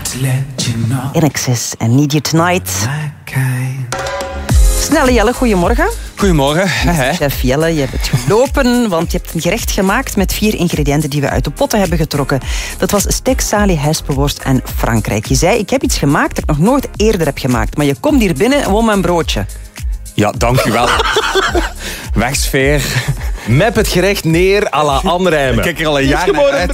INXS en Need You Tonight. Snelle Jelle, goedemorgen. Goedemorgen. Chef Jelle, je hebt het gelopen, want je hebt een gerecht gemaakt met 4 ingrediënten die we uit de potten hebben getrokken. Dat was steak, salie, hespenworst en Frankrijk. Je zei, ik heb iets gemaakt dat ik nog nooit eerder heb gemaakt, maar je komt hier binnen en won mijn broodje. Ja, dank u wel. Wegsfeer. Map het gerecht neer à la Anrijmen. Kijk er al een jaar naar uit.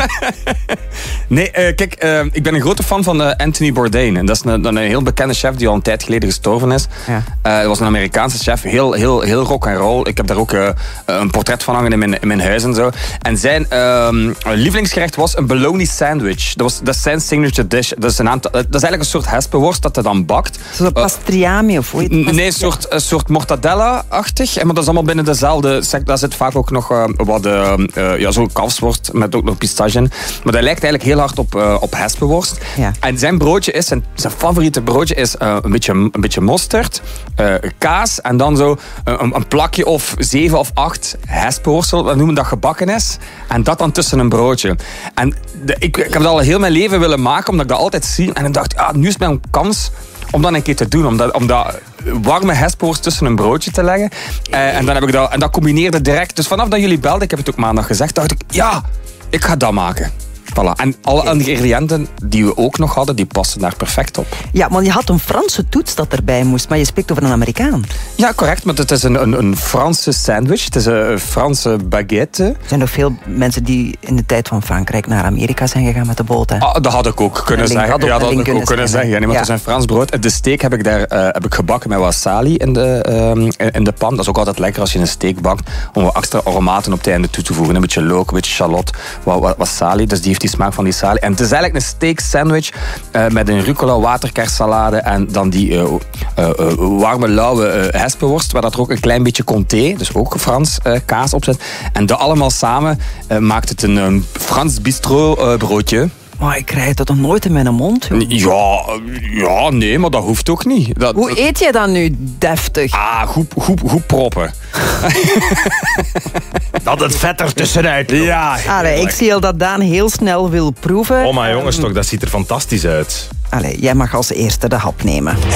Nee, kijk, ik ben een grote fan van Anthony Bourdain. En dat is een heel bekende chef die al een tijd geleden gestorven is. Ja. Dat was een Amerikaanse chef, heel rock and roll. Ik heb daar ook een portret van hangen in mijn huis en zo. En zijn lievelingsgerecht was een bologna sandwich. Dat is zijn signature dish. Dat is eigenlijk een soort hespenworst dat hij dan bakt. Zo'n pastriami of hoe heet het? Nee, een soort mortadella-achtig. Maar dat is allemaal binnen dezelfde sector. Daar zit vaak ook nog wat zo'n kalfsworst met ook nog pistache in. Maar dat lijkt eigenlijk heel hard op hespenworst. Ja. En zijn broodje is, zijn favoriete broodje is een beetje mosterd, kaas en dan zo een plakje of 7 of 8 hespenworstel, we noemen dat gebakken is. En dat dan tussen een broodje. En ik heb dat al heel mijn leven willen maken, omdat ik dat altijd zie. En ik dacht, nu is mijn kans om dat een keer te doen. Om dat warme hespenworst tussen een broodje te leggen. En dan heb ik dat, en dat combineerde direct. Dus vanaf dat jullie belden, ik heb het ook maandag gezegd, dacht ik, ja, ik ga dat maken. Voilà. En alle ingrediënten die we ook nog hadden, die passen daar perfect op. Ja, want je had een Franse toets dat erbij moest, maar je spreekt over een Amerikaan. Ja, correct, maar het is een Franse sandwich. Het is een Franse baguette. Er zijn nog veel mensen die in de tijd van Frankrijk naar Amerika zijn gegaan met de boot. Hè? Dat had ik ook kunnen zeggen. Ja, dat had ik ook kunnen zeggen. Ja, nee, maar het is een Frans brood. De steak heb ik gebakken met wat salie in de pan. Dat is ook altijd lekker als je een steak bakt, om wat extra aromaten op het einde toe te voegen. Een beetje look, een beetje shallot, wat salie. Dus die heeft die smaak van die salie. En het is eigenlijk een steak sandwich met een rucola waterkerssalade en dan die warme, lauwe hespenworst, waar dat er ook een klein beetje comté, dus ook Frans kaas op zit. En dat allemaal samen maakt het een Frans bistro broodje. Maar ik krijg dat nog nooit in mijn mond. Ja, nee, maar dat hoeft ook niet. Hoe eet jij dan nu deftig? Goed proppen. Dat het vet er tussenuit. Ja. Allee, ik zie al dat Daan heel snel wil proeven. Oh, maar jongens, toch, dat ziet er fantastisch uit. Allee, jij mag als eerste de hap nemen.